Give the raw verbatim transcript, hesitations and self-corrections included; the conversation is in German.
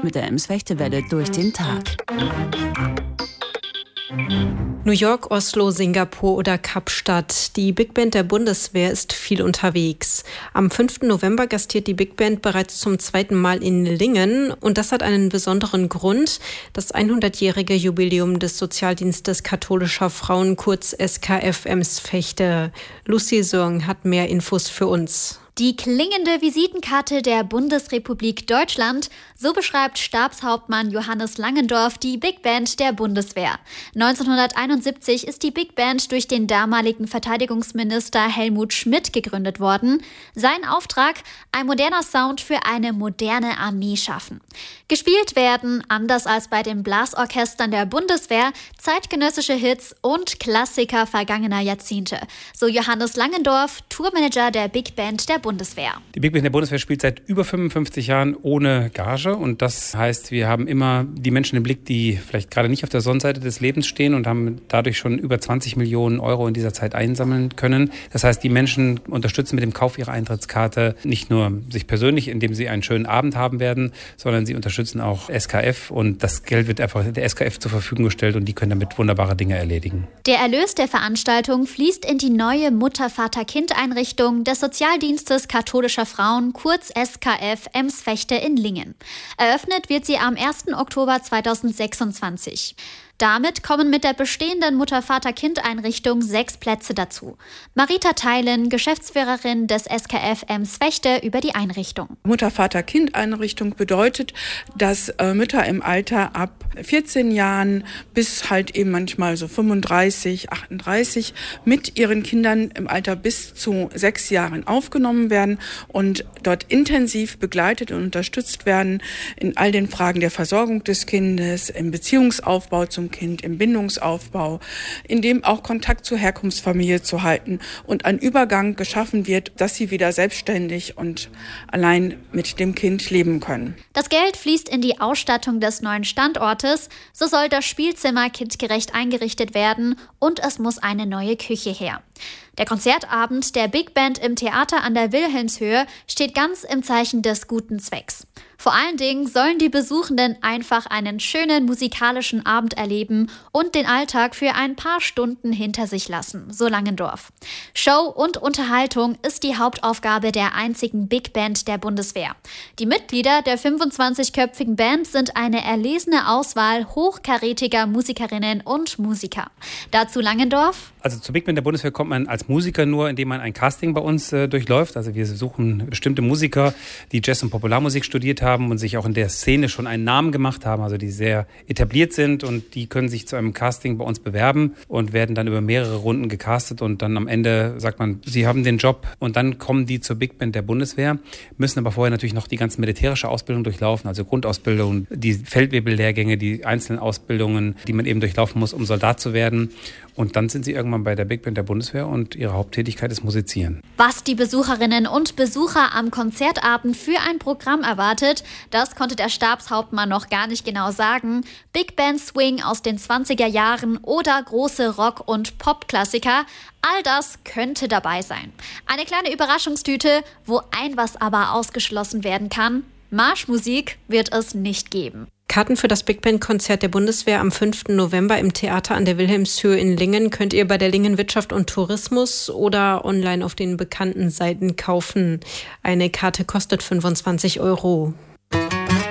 mit der Ems-Fechte-Welle durch den Tag. New York, Oslo, Singapur oder Kapstadt. Die Big Band der Bundeswehr ist viel unterwegs. Am fünften November gastiert die Big Band bereits zum zweiten Mal in Lingen. Und das hat einen besonderen Grund. Das hundertjährige Jubiläum des Sozialdienstes katholischer Frauen, kurz S K F Ems-Fechte. Lucy Song hat mehr Infos für uns. Die klingende Visitenkarte der Bundesrepublik Deutschland, so beschreibt Stabshauptmann Johannes Langendorf die Big Band der Bundeswehr. neunzehnhunderteinundsiebzig ist die Big Band durch den damaligen Verteidigungsminister Helmut Schmidt gegründet worden. Sein Auftrag: ein moderner Sound für eine moderne Armee schaffen. Gespielt werden, anders als bei den Blasorchestern der Bundeswehr, zeitgenössische Hits und Klassiker vergangener Jahrzehnte. So Johannes Langendorf, Tourmanager der Big Band der Bundeswehr. Die Big Band der Bundeswehr spielt seit über fünfundfünfzig Jahren ohne Gage. Und das heißt, wir haben immer die Menschen im Blick, die vielleicht gerade nicht auf der Sonnenseite des Lebens stehen, und haben dadurch schon über zwanzig Millionen Euro in dieser Zeit einsammeln können. Das heißt, die Menschen unterstützen mit dem Kauf ihrer Eintrittskarte nicht nur sich persönlich, indem sie einen schönen Abend haben werden, sondern sie unterstützen auch S K F. Und das Geld wird einfach der S K F zur Verfügung gestellt und die können damit wunderbare Dinge erledigen. Der Erlös der Veranstaltung fließt in die neue Mutter-Vater-Kind-Einrichtung des Sozialdienstes katholischer Frauen, kurz S K F Ems-Fechte in Lingen. Eröffnet wird sie am ersten Oktober zweitausendsechsundzwanzig. Damit kommen mit der bestehenden Mutter-Vater-Kind-Einrichtung sechs Plätze dazu. Marita Theilen, Geschäftsführerin des S K F Ems-Fechte, über die Einrichtung. Mutter-Vater-Kind-Einrichtung bedeutet, dass äh, Mütter im Alter ab vierzehn Jahren bis halt eben manchmal so fünfunddreißig, achtunddreißig mit ihren Kindern im Alter bis zu sechs Jahren aufgenommen werden und dort intensiv begleitet und unterstützt werden in all den Fragen der Versorgung des Kindes, im Beziehungsaufbau zum Kind, im Bindungsaufbau, in dem auch Kontakt zur Herkunftsfamilie zu halten und ein Übergang geschaffen wird, dass sie wieder selbstständig und allein mit dem Kind leben können. Das Geld fließt in die Ausstattung des neuen Standortes. So soll das Spielzimmer kindgerecht eingerichtet werden und es muss eine neue Küche her. Der Konzertabend der Big Band im Theater an der Wilhelmshöhe steht ganz im Zeichen des guten Zwecks. Vor allen Dingen sollen die Besuchenden einfach einen schönen musikalischen Abend erleben und den Alltag für ein paar Stunden hinter sich lassen, so Langendorf. Show und Unterhaltung ist die Hauptaufgabe der einzigen Big Band der Bundeswehr. Die Mitglieder der fünfundzwanzigköpfigen Band sind eine erlesene Auswahl hochkarätiger Musikerinnen und Musiker. Dazu Langendorf: Also zur Big Band der Bundeswehr kommt man als Musiker nur, indem man ein Casting bei uns äh, durchläuft. Also wir suchen bestimmte Musiker, die Jazz- und Popularmusik studiert haben und sich auch in der Szene schon einen Namen gemacht haben, also die sehr etabliert sind, und die können sich zu einem Casting bei uns bewerben und werden dann über mehrere Runden gecastet und dann am Ende sagt man, sie haben den Job, und dann kommen die zur Big Band der Bundeswehr, müssen aber vorher natürlich noch die ganze militärische Ausbildung durchlaufen, also Grundausbildung, die Feldwebellehrgänge, die einzelnen Ausbildungen, die man eben durchlaufen muss, um Soldat zu werden. Und dann sind sie irgendwann bei der Big Band der Bundeswehr und ihre Haupttätigkeit ist Musizieren. Was die Besucherinnen und Besucher am Konzertabend für ein Programm erwartet, das konnte der Stabshauptmann noch gar nicht genau sagen. Big Band Swing aus den zwanziger Jahren oder große Rock- und Pop-Klassiker, all das könnte dabei sein. Eine kleine Überraschungstüte, wo ein was aber ausgeschlossen werden kann: Marschmusik wird es nicht geben. Karten für das Big Band-Konzert der Bundeswehr am fünften November im Theater an der Wilhelmshöhe in Lingen könnt ihr bei der Lingen Wirtschaft und Tourismus oder online auf den bekannten Seiten kaufen. Eine Karte kostet fünfundzwanzig Euro.